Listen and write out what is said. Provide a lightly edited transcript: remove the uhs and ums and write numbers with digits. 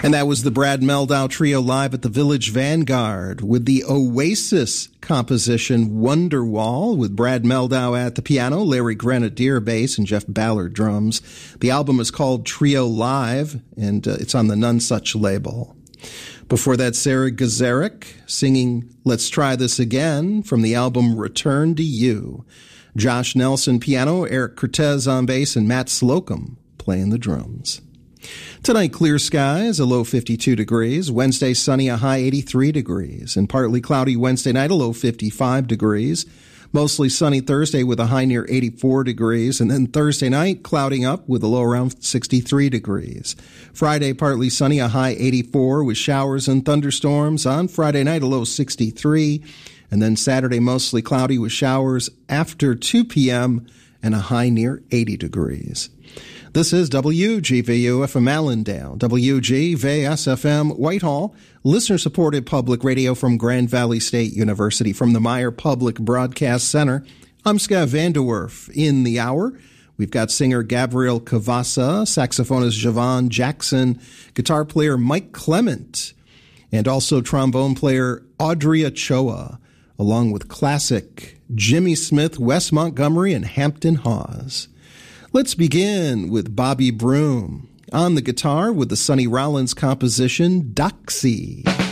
And that was the Brad Mehldau Trio live at the Village Vanguard with the Oasis composition Wonderwall, with Brad Mehldau at the piano, Larry Grenadier bass, and Jeff Ballard drums. The album is called Trio Live, and it's on the None Such label. Before that, Sarah Gazarek singing Let's Try This Again from the album Return to You. Josh Nelson piano, Eric Cortez on bass, and Matt Slocum playing the drums. Tonight, clear skies, a low 52 degrees. Wednesday, sunny, a high 83 degrees. And partly cloudy Wednesday night, a low 55 degrees. Mostly sunny Thursday with a high near 84 degrees. And then Thursday night, clouding up with a low around 63 degrees. Friday, partly sunny, a high 84 with showers and thunderstorms. On Friday night, a low 63. And then Saturday, mostly cloudy with showers after 2 p.m. and a high near 80 degrees. This is WGVU-FM Allendale, WGVS-FM Whitehall, listener-supported public radio from Grand Valley State University. From the Meyer Public Broadcast Center, I'm Scott Vanderwerf. In the hour, we've got singer Gabriel Cavassa, saxophonist Javon Jackson, guitar player Mike Clement, and also trombone player Audrey Ochoa, along with classic Jimmy Smith, Wes Montgomery, and Hampton Hawes. Let's begin with Bobby Broom on the guitar with the Sonny Rollins composition, Doxy.